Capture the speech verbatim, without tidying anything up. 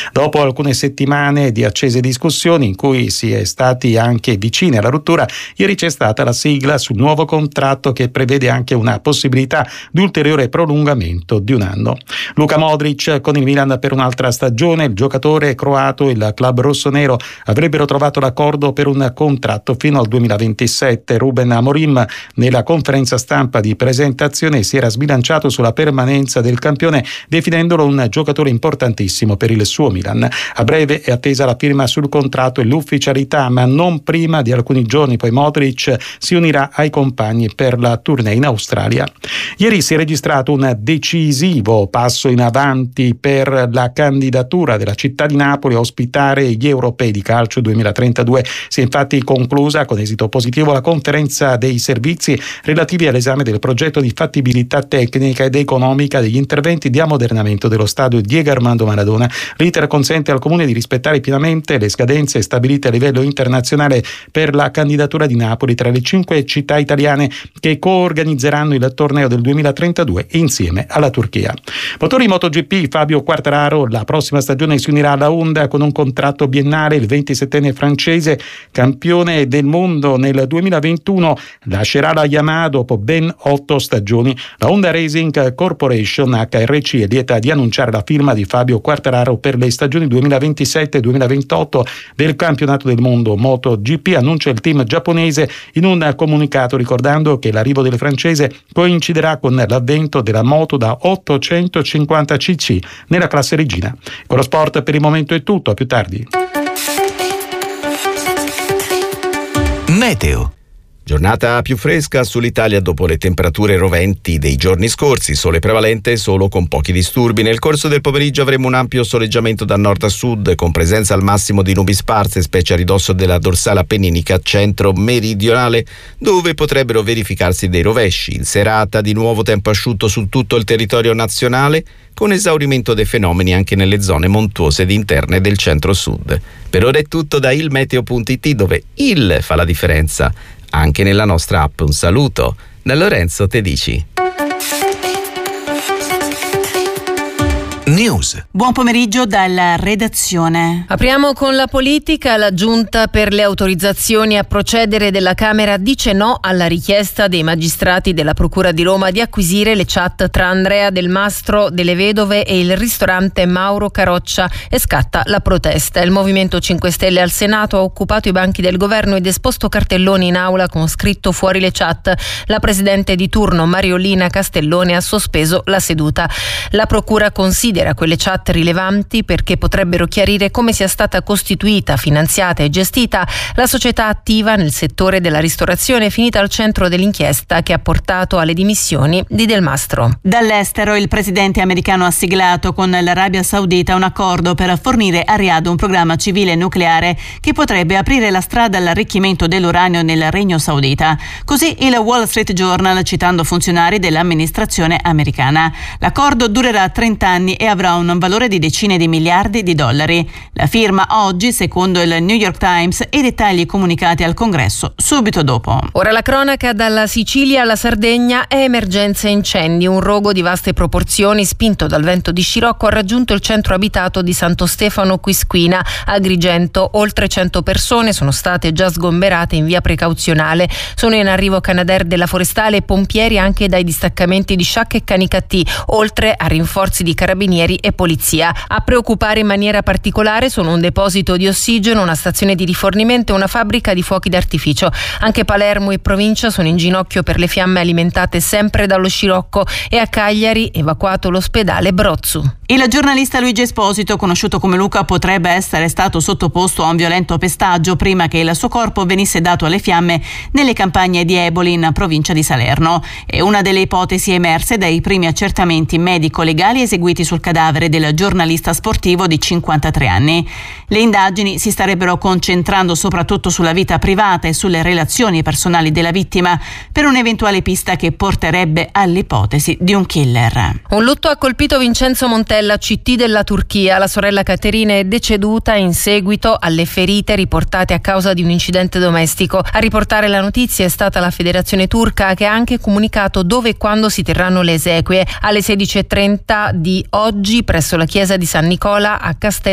Dopo alcune settimane di accese discussioni in cui si è stati anche vicini alla rottura, ieri c'è stata la sigla sul nuovo contratto che prevede anche una possibilità di ulteriore prolungamento di un anno. Luka Modric con il Milan per un'altra stagione. Il giocatore croato e il club rossonero avrebbero trovato l'accordo per un contratto fino al duemilaventisette. Ruben Amorim nella conferenza stampa di presentazione si era sbilanciato sulla permanenza del campione, definendolo un giocatore importantissimo per il suo Milan. A breve è attesa la firma sul contratto e l'ufficialità, ma non prima di alcuni giorni, poi Modric si unirà ai compagni per la tournée in Australia. Ieri si è registrato un decisivo passo in avanti per la candidatura della città di Napoli a ospitare gli europei di calcio duemilatrentadue. Si è infatti conclusa con esito positivo la conferenza dei servizi relativi all'esame del progetto di fattibilità tecnica ed economica degli interventi di ammodernamento dello stadio Diego Armando Maradona. L'iter consente al Comune di rispettare pienamente le scadenze stabilite a livello internazionale per la candidatura di Napoli tra le cinque città italiane che coorganizzeranno il torneo del duemilatrentadue insieme alla Turchia. Motori MotoGP, Fabio Quartararo la prossima stagione si unirà alla Honda con un contratto biennale. Il ventisettenne francese, campione del mondo nel duemilaventuno, lascerà la Yamaha dopo ben otto stagioni. La Honda Racing Corporation H R C è lieta di annunciare la firma di Fabio Quartararo per le stagioni duemilaventisette duemilaventotto del campionato del mondo MotoGP, annuncia il team giapponese in un comunicato, ricordando che l'arrivo del francese coinciderà con l'avvento della moto da ottocentocinquanta cc nella classe regina. Con lo sport per il momento è tutto, a più tardi. Meteo. Giornata più fresca sull'Italia dopo le temperature roventi dei giorni scorsi, sole prevalente solo con pochi disturbi. Nel corso del pomeriggio avremo un ampio soleggiamento da nord a sud con presenza al massimo di nubi sparse, specie a ridosso della dorsale appenninica centro-meridionale, dove potrebbero verificarsi dei rovesci. In serata di nuovo tempo asciutto su tutto il territorio nazionale, con esaurimento dei fenomeni anche nelle zone montuose ed interne del centro-sud. Per ora è tutto da ilmeteo punto it, dove il fa la differenza anche nella nostra app. Un saluto da Lorenzo Tedici. News. Buon pomeriggio dalla redazione. Apriamo con la politica. La Giunta per le autorizzazioni a procedere della Camera dice no alla richiesta dei magistrati della Procura di Roma di acquisire le chat tra Andrea Del Mastro delle Vedove e il ristorante Mauro Caroccia e scatta la protesta. Il Movimento cinque Stelle al Senato ha occupato i banchi del governo ed esposto cartelloni in aula con scritto fuori le chat. La presidente di turno Mariolina Castellone ha sospeso la seduta. La Procura considera quelle chat rilevanti perché potrebbero chiarire come sia stata costituita, finanziata e gestita la società attiva nel settore della ristorazione, finita al centro dell'inchiesta che ha portato alle dimissioni di Del Mastro. Dall'estero il presidente americano ha siglato con l'Arabia Saudita un accordo per fornire a Riyadh un programma civile nucleare che potrebbe aprire la strada all'arricchimento dell'uranio nel Regno Saudita. Così il Wall Street Journal, citando funzionari dell'amministrazione americana. L'accordo durerà trenta anni e avrà un valore di decine di miliardi di dollari. La firma oggi, secondo il New York Times, e i dettagli comunicati al Congresso subito dopo. Ora la cronaca dalla Sicilia alla Sardegna. È emergenza incendi. Un rogo di vaste proporzioni spinto dal vento di scirocco ha raggiunto il centro abitato di Santo Stefano Quisquina. A Agrigento oltre cento persone sono state già sgomberate in via precauzionale. Sono in arrivo Canadair della Forestale e pompieri anche dai distaccamenti di Sciacca e Canicattì, oltre a rinforzi di carabinieri e polizia. A preoccupare in maniera particolare sono un deposito di ossigeno, una stazione di rifornimento e una fabbrica di fuochi d'artificio. Anche Palermo e provincia sono in ginocchio per le fiamme alimentate sempre dallo scirocco e a Cagliari evacuato l'ospedale Brozzu. Il giornalista Luigi Esposito, conosciuto come Luca, potrebbe essere stato sottoposto a un violento pestaggio prima che il suo corpo venisse dato alle fiamme nelle campagne di Eboli in provincia di Salerno. È una delle ipotesi emerse dai primi accertamenti medico-legali eseguiti sul cadavere del giornalista sportivo di cinquantatré anni. Le indagini si starebbero concentrando soprattutto sulla vita privata e sulle relazioni personali della vittima, per un'eventuale pista che porterebbe all'ipotesi di un killer. Un lutto ha colpito Vincenzo Montella, C T della Turchia. La sorella Caterina è deceduta in seguito alle ferite riportate a causa di un incidente domestico. A riportare la notizia è stata la Federazione Turca, che ha anche comunicato dove e quando si terranno le esequie. Alle sedici e trenta di oggi presso la chiesa di San Nicola a Castel